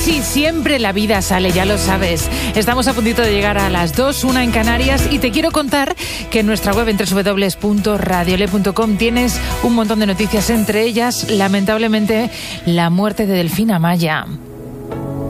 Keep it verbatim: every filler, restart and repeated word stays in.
sí, siempre la vida sale, ya lo sabes. Estamos a puntito de llegar a las dos, una en Canarias, y te quiero contar que en nuestra web en doble u doble u doble u punto radiole punto com tienes un montón de noticias, entre ellas, lamentablemente, la muerte de Delfín Amaya.